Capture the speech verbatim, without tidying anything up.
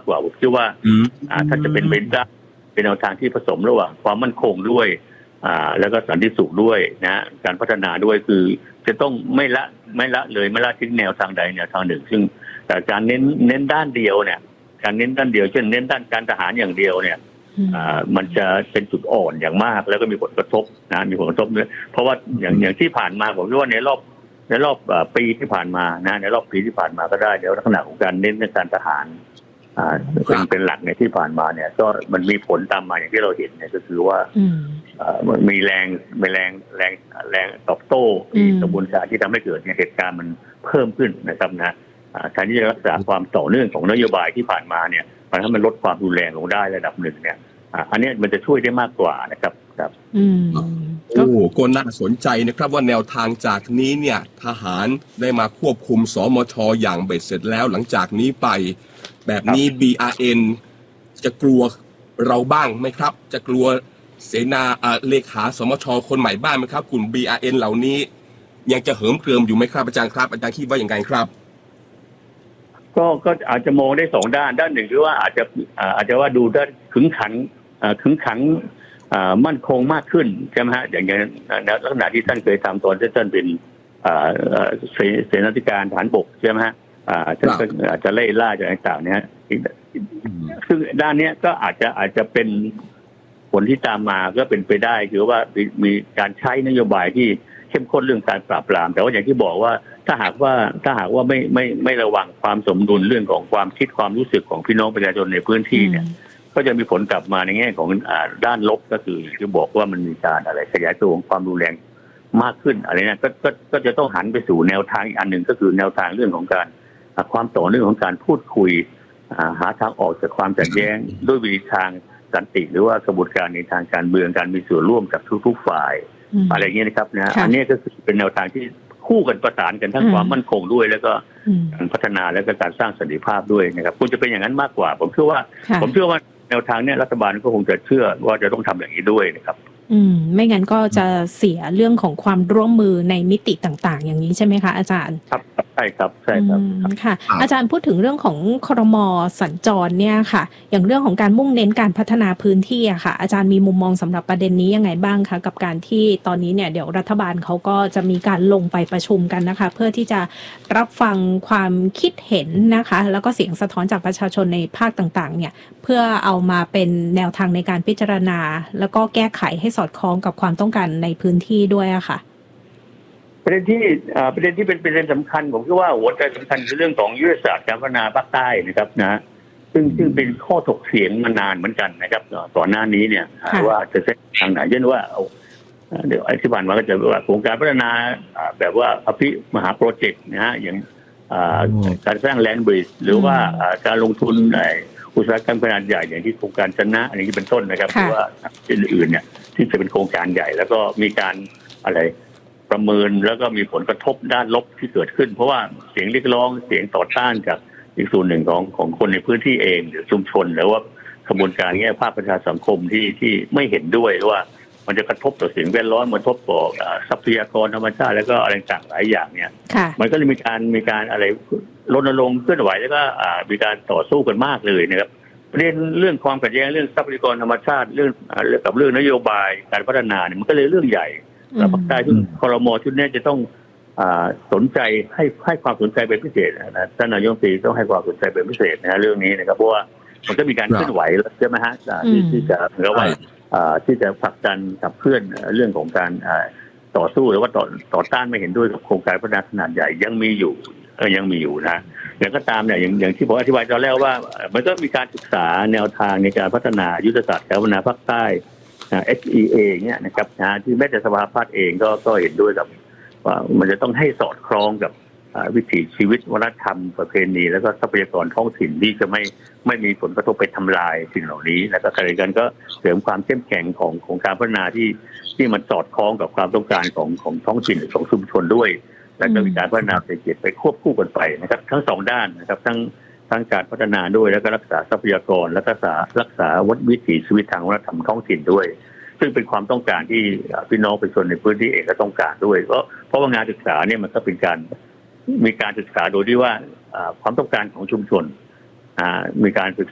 ากกว่าผมคิดว่าถ้าจะเป็นเป็นเป็นแนวทางที่ผสมระหว่างความมั่นคงด้วยแล้วก็สันติสุขด้วยนะการพัฒนาด้วยคือจะต้องไม่ละไม่ละเลยไม่ละทิ้งแนวทางใดแนวทางหนึ่งซึ่งแต่การเน้นเน้นด้านเดียวเนี่ยการเน้นด้านเดียวเช่นเน้นด้านการทหารอย่างเดียวเนี่ยมันจะเป็นจุดอ่อนอย่างมากแล้วก็มีผลกระทบนะมีผลกระทบด้วยเพราะว่าอย่างอย่างที่ผ่านมาผมคิดว่าในรอบในรอบปีที่ผ่านมานะในรอบปีที่ผ่านมาก็ได้เดี๋ยวลักษณะของการเน้นในการทหารเป็นเป็นหลักในที่ผ่านมาเนี่ยก็มันมีผลตามมาอย่างที่เราเห็นเนี่ยก็คือว่ามันมีแรงมีแรงแรงแรงตอบโต้มีกระบวนการที่ทำให้เกิดเหตุการณ์มันเพิ่มขึ้นนะครับนะแทนที่จะรักษาความต่อเนื่องของนโยบายที่ผ่านมาเนี่ยมันทำให้มันลดความรุนแรงลงได้ระดับหนึ่งเนี่ยอันนี้มันจะช่วยได้มากกว่านะครับครับโอ้ก็น่าสนใจนะครับว่าแนวทางจากนี้เนี่ยทหารได้มาควบคุมสมช.อย่างเบ็ดเสร็จแล้วหลังจากนี้ไปแบบนี้ บี อาร์ เอ็น จะกลัวเราบ้างไหมครับจะกลัวเสนาเลขาสมช.คนใหม่บ้างไหมครับกลุ่ม บี อาร์ เอ็น เหล่านี้ยังจะเหิมเกริมอยู่ไหมครับอาจารย์ครับอาจารย์คิดว่าอย่างไรครับก็ก็อาจจะมองได้สองด้านด้านหนึ่งคือว่าอาจจะอาจจะว่าดูด้านขึงขังขึงขังมั่นคงมากขึ้นใช่ไหมฮะอย่างอย่างลักษณะที่ท่านเคยทำตอนที่ท่านเป็นเสนาธิการฐานบกใช่ไหมฮะท่านก็อาจจะไล่ล่าจากต่างๆเนี้ยซึ่งด้านนี้ก็อาจจะอาจจะเป็นผลที่ตามมาก็เป็นไปได้คือว่ามีการใช้นโยบายที่เข้มข้นเรื่องการปราบปรามแต่ว่าอย่างที่บอกว่าถ้าหากว่าถ้าหากว่าไม่ไม่ไม่ระวังความสมดุลเรื่องของความคิดความรู้สึกของพี่น้องประชาชนในพื้นที่เนี่ยก็จะมีผลกลับมาในแง่ของด้านลบก็คือคือบอกว่ามันมีการอะไรขยายตัวของความรุนแรงมากขึ้นอะไรเนี่ยก็ก็ก็จะต้องหันไปสู่แนวทางอีกอันหนึ่งก็คือแนวทางเรื่องของการความต่อเนื่องของการพูดคุยหาทางออกจากความขัดแย้งด้วยวิธีทางสันติหรือว่ากระบวนการในทางการเมืองการมีส่วนร่วมกับทุกๆฝ่ายอะไรอย่างนี้นะครับนะอันนี้ก็คือเป็นแนวทางที่คู่กันประสานกันทั้งความมั่นคงด้วยแล้วก็การพัฒนาและก็การสร้างสันติภาพด้วยนะครับควรจะเป็นอย่างนั้นมากกว่าผมเชื่อว่าผมเชื่อว่าแนวทางนี้รัฐบาลก็คงจะเชื่อว่าจะต้องทำอย่างนี้ด้วยนะครับอืมไม่งั้นก็จะเสียเรื่องของความร่วมมือในมิติต่างๆอย่างนี้ใช่ไหมคะอาจารย์ครับใช่ครับใช่ครับค่ะอาจารย์พูดถึงเรื่องของครม.สัญจรเนี่ยค่ะอย่างเรื่องของการมุ่งเน้นการพัฒนาพื้นที่อะค่ะอาจารย์มีมุมมองสำหรับประเด็นนี้ยังไงบ้างคะกับการที่ตอนนี้เนี่ยเดี๋ยวรัฐบาลเขาก็จะมีการลงไปประชุมกันนะคะเพื่อที่จะรับฟังความคิดเห็นนะคะแล้วก็เสียงสะท้อนจากประชาชนในภาคต่างๆเนี่ยเพื่อเอามาเป็นแนวทางในการพิจารณาแล้วก็แก้ไขให้สอดคล้องกับความต้องการในพื้นที่ด้วยอะค่ะประเด็นที่ประเด็นที่เป็นประเด็นสำคัญผมคิดว่าหัวใจสำคัญคือเรื่องของยุทธศาสตร์การพัฒนาภาคใต้นะครับนะซึ่งซึ่งเป็นข้อถกเถียงมานานเหมือนกันนะครับก่อนหน้านี้เนี่ยว่าจะเส้นทางไหนเช่นว่าเดี๋ยวอธิบายมาก็จะว่าโครงการพัฒนาแบบว่าอภิมหาโปรเจกต์นะฮะอย่างการสร้างแลนด์บริดจ์หรือว่าการลงทุนในอุตสาหกรรมขนาดใหญ่อย่างที่โครงการชนะอันนี้เป็นต้นนะครับหรือว่าอื่นๆเนี่ยที่จะเป็นโครงการใหญ่แล้วก็มีการอะไรประเมินแล้วก็มีผลกระทบด้านลบที่เกิดขึ้นเพราะว่าเสียงเรียกร้องเสียงต่อต้านจากอีกส่วนหนึ่งของของคนในพื้นที่เองหรือชุมชนหรือว่ากระบวนการแง่ภาคประชาสังคมที่ที่ไม่เห็นด้วยว่ามันจะกระทบต่อสิ่งแวดล้อมกระทบต่อทรัพยากรธรรมชาติแล้วก็อะไรต่างหลายอย่างเนี่ยมันก็เลยมีการมีการอะไรรณรงค์เคลื่อนไหวแล้วก็มีการต่อสู้กันมากเลยนะครับประเด็นเรื่องความขัดแย้งเรื่องทรัพยากรธรรมชาติเรื่องกับเรื่องนโยบายการพัฒนาเนี่ยมันก็เลยเรื่องใหญ่และภาคใต้ซึ่งครม.ชุดนี้จะต้องสนใจให้ให้ความสนใจเป็นพิเศษนะท่านนายกรัฐมนตรีต้องให้ความสนใจเป็นพิเศษนะเรื่องนี้นะครับเพราะว่ามันก็มีการเคลื่อนไหวใช่ไหมฮะที่ที่จะเหมือนว่าที่จะผลักดันขับเคลื่อนเรื่องของการต่อสู้หรือว่าต่อต่อต้านไม่เห็นด้วยกับโครงการพัฒนาขนาดใหญ่ยังมีอยู่ยังมีอยู่นะอย่างก็ตามเนี่ยอย่างอย่างที่ผมอธิบายตอนแรกว่ามันก็มีการศึกษาแนวทางในการพัฒนายุทธศาสตร์การพัฒนาภาคใต้เอช อี เอ เนี่ยนะครับนะที่แม้แต่สภาพัฒน์เองก็ก็เห็นด้วยกับว่ามันจะต้องให้สอดคล้องกับวิถีชีวิตวัฒนธรรมประเพณีแล้วก็ทรัพยากรท้องถิ่นที่จะไม่ไม่มีผลกระทบไปทำลายสิ่งเหล่านี้แล้วก็ขณะเดียวกันก็เสริมความเข้มแข็งของของการพัฒนาที่ที่มันสอดคล้องกับความต้องการของของท้องถิ่นของชุมชนด้วยและก็มีการพัฒนาเศรษฐกิจไปควบคู่กันไปนะครับทั้งสองด้านนะครับทั้งทั้งการพัฒนาด้วยแล้วก็รักษาทรัพยากรและรักษารักษาวิถีชีวิตทางวัฒนธรรมท้องถิ่นด้วยซึ่งเป็นความต้องการที่พี่น้องประชาชนในพื้นที่เองก็ต้องการด้วยเพราะเพราะว่างานศึกษาเนี่ยมันก็เป็นการมีการศึกษาโดยที่ว่าความต้องการของชุมชนมีการศึก